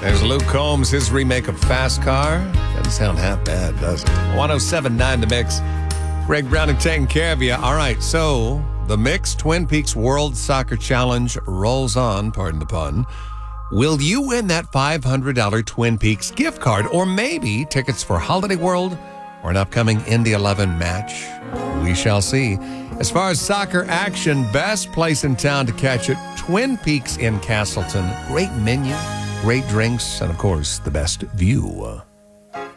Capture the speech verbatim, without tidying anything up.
There's Luke Combs, his remake of Fast Car. Doesn't sound half bad, does it? one oh seven point nine The Mix. Greg Browning taking care of you. All right, so the Mix Twin Peaks World Soccer Challenge rolls on, pardon the pun. Will you win that five hundred dollars Twin Peaks gift card or maybe tickets for Holiday World or an upcoming Indy eleven match? We shall see. As far as soccer action, best place in town to catch it, Twin Peaks in Castleton. Great menu, great drinks, and of course, the best view.